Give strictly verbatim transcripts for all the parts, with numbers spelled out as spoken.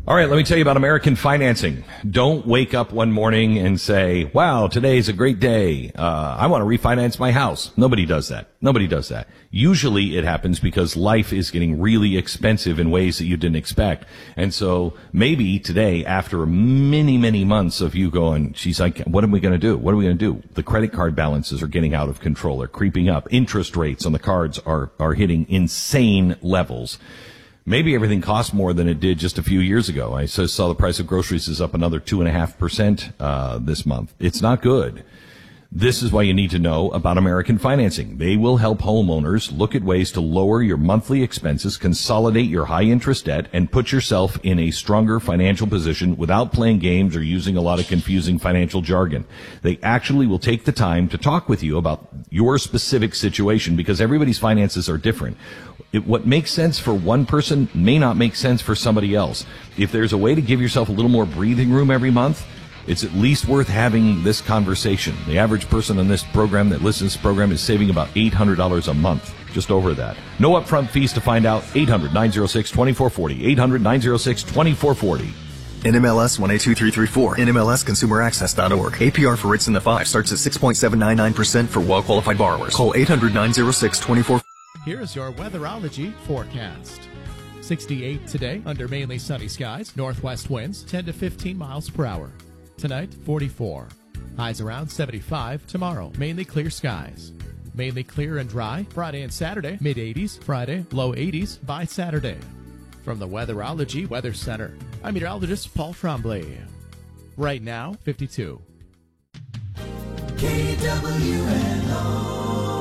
All right, let me tell you about American Financing. Don't wake up one morning and say, wow, today's a great day. Uh, I want to refinance my house. Nobody does that. Nobody does that. Usually it happens because life is getting really expensive in ways that you didn't expect. And so maybe today, after many, many months of you going, geez, I can't, what am we going to do? What are we going to do? The credit card balances are getting out of control. They're creeping up. Interest rates on the cards are, are hitting insane levels. Maybe everything costs more than it did just a few years ago. I saw the price of groceries is up another two and a half percent uh this month. It's not good. This is why you need to know about American Financing. They will help homeowners look at ways to lower your monthly expenses, consolidate your high-interest debt, and put yourself in a stronger financial position without playing games or using a lot of confusing financial jargon. They actually will take the time to talk with you about your specific situation because everybody's finances are different. It, what makes sense for one person may not make sense for somebody else. If there's a way to give yourself a little more breathing room every month, it's at least worth having this conversation. The average person on this program that listens to this program is saving about eight hundred dollars a month, just over that. No upfront fees to find out. eight hundred, nine oh six, two four four oh. eight hundred, nine oh six, two four four oh. N M L S one eight two three three four. N M L S consumer access dot org. A P R for rates in the five starts at six point seven nine nine percent for well-qualified borrowers. Call eight hundred, nine oh six, two four four oh. Here's your weatherology forecast. sixty-eight today under mainly sunny skies. Northwest winds ten to fifteen miles per hour. Tonight, forty-four. Highs around seventy-five. Tomorrow, mainly clear skies. Mainly clear and dry. Friday and Saturday, mid eighties. Friday, low eighties by Saturday. From the Weatherology Weather Center, I'm meteorologist Paul Tremblay. Right now, fifty-two. K W N O.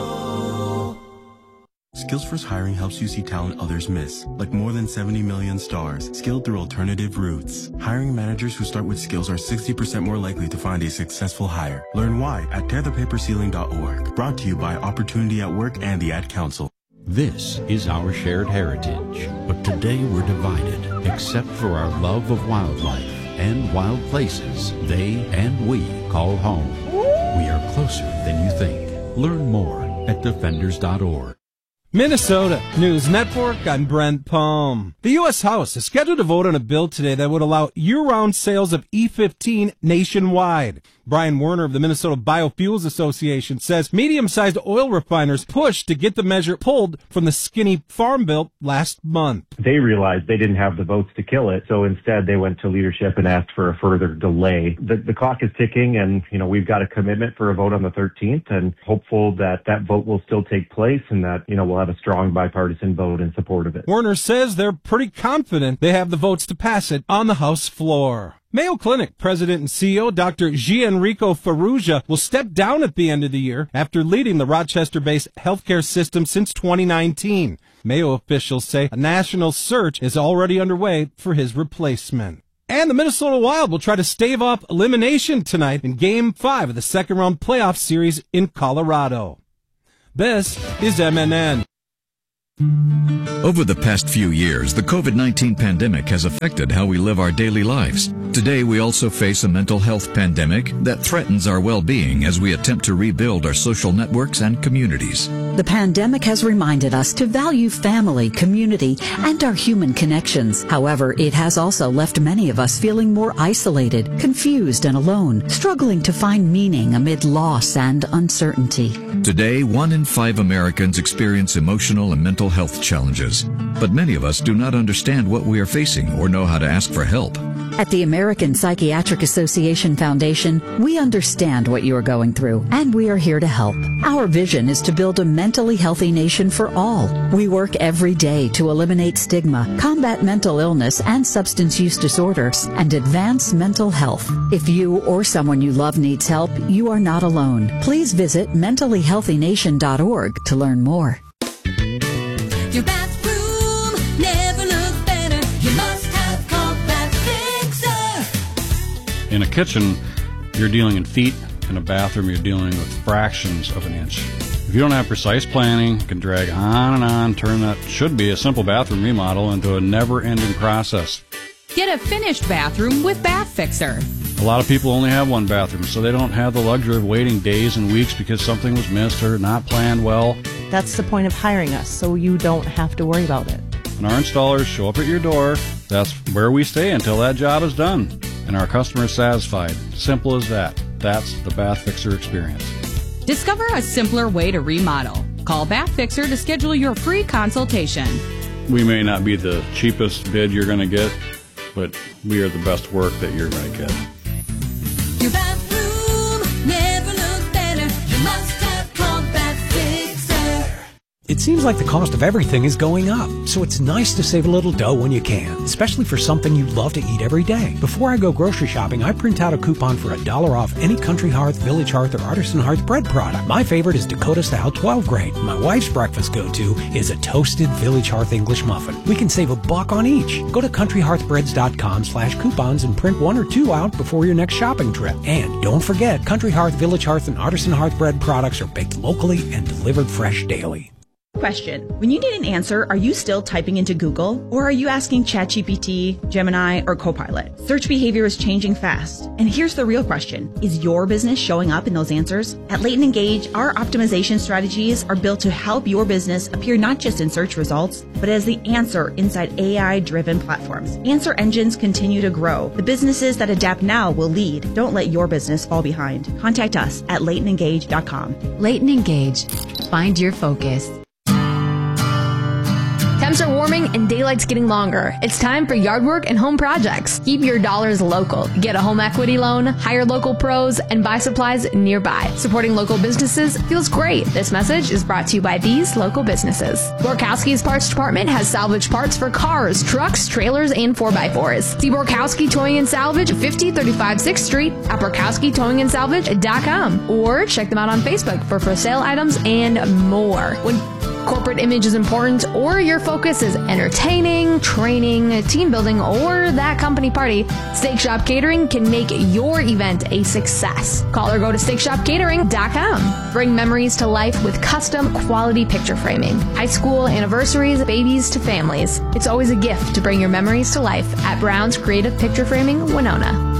Skills First Hiring helps you see talent others miss, like more than seventy million stars, skilled through alternative routes. Hiring managers who start with skills are sixty percent more likely to find a successful hire. Learn why at tear the paper ceiling dot org. Brought to you by Opportunity at Work and the Ad Council. This is our shared heritage, but today we're divided, except for our love of wildlife and wild places they and we call home. We are closer than you think. Learn more at defenders dot org. Minnesota News Network, I'm Brent Palm. The U S House is scheduled to vote on a bill today that would allow year-round sales of E fifteen nationwide. Brian Werner of the Minnesota Biofuels Association says medium-sized oil refiners pushed to get the measure pulled from the skinny farm bill last month. They realized they didn't have the votes to kill it, so instead they went to leadership and asked for a further delay. The, the clock is ticking, and you know we've got a commitment for a vote on the thirteenth, and hopeful that that vote will still take place and that you know we'll have a strong bipartisan vote in support of it. Werner says they're pretty confident they have the votes to pass it on the House floor. Mayo Clinic President and C E O Doctor Gianrico Ferrugia will step down at the end of the year after leading the Rochester-based healthcare system since twenty nineteen. Mayo officials say a national search is already underway for his replacement. And the Minnesota Wild will try to stave off elimination tonight in Game five of the second-round playoff series in Colorado. This is M N N. Over the past few years, the COVID nineteen pandemic has affected how we live our daily lives. Today, we also face a mental health pandemic that threatens our well-being as we attempt to rebuild our social networks and communities. The pandemic has reminded us to value family, community, and our human connections. However, it has also left many of us feeling more isolated, confused, and alone, struggling to find meaning amid loss and uncertainty. Today, one in five Americans experience emotional and mental health challenges, but many of us do not understand what we are facing or know how to ask for help. At the American Psychiatric Association Foundation, we understand what you are going through, and we are here to help. Our vision is to build a mentally healthy nation for all. We work every day to eliminate stigma, combat mental illness and substance use disorders, and advance mental health. If you or someone you love needs help, you are not alone. Please visit mentally healthy nation dot org to learn more. Your bathroom never looked better. You must have Compact Fixer. In a kitchen, you're dealing in feet. In a bathroom, you're dealing with fractions of an inch. If you don't have precise planning, you can drag on and on, turn that should be a simple bathroom remodel into a never-ending process. Get a finished bathroom with Bath Fixer. A lot of people only have one bathroom, so they don't have the luxury of waiting days and weeks because something was missed or not planned well. That's the point of hiring us, so you don't have to worry about it. and our installers show up at your door, that's where we stay until that job is done. And our customer is satisfied. Simple as that. That's the Bath Fixer experience. Discover a simpler way to remodel. Call Bath Fixer to schedule your free consultation. We may not be the cheapest bid you're going to get, but we are the best work that you're going to get. Your bathroom never looked better. You must have called Bath Fixer. It seems like the cost of everything is going up, so it's nice to save a little dough when you can, especially for something you love to eat every day. Before I go grocery shopping, I print out a coupon for a dollar off any Country Hearth, Village Hearth, or Artisan Hearth bread product. My favorite is Dakota Style twelve grain. My wife's breakfast go-to is a toasted Village Hearth English muffin. We can save a buck on each. Go to country hearth breads dot com slash coupons and print one or two out before your next shopping trip. And don't forget, Country Hearth, Village Hearth, and Artisan Hearth bread products are baked locally and delivered fresh daily. Question. When you need an answer, are you still typing into Google? Or are you asking ChatGPT, Gemini, or Copilot? Search behavior is changing fast. And here's the real question. Is your business showing up in those answers? At Leighton Engage, our optimization strategies are built to help your business appear not just in search results, but as the answer inside A I-driven platforms. Answer engines continue to grow. The businesses that adapt now will lead. Don't let your business fall behind. Contact us at leighton engage dot com. Leighton Engage. Find your focus. Temps are warming and daylight's getting longer. It's time for yard work and home projects. Keep your dollars local. Get a home equity loan, hire local pros, and buy supplies nearby. Supporting local businesses feels great. This message is brought to you by these local businesses. Borkowski's Parts Department has salvage parts for cars, trucks, trailers, and four by fours. See Borkowski Towing and Salvage, fifty thirty-five sixth Street at borkowski towing and salvage dot com. Or check them out on Facebook for for sale items and more. When corporate image is important, or your focus is entertaining, training, team building, or that company party, Steak Shop Catering can make your event a success. Call or go to steak shop catering dot com. Bring memories to life with custom quality picture framing. High school anniversaries, babies to families. It's always a gift to bring your memories to life at Brown's Creative Picture Framing, Winona.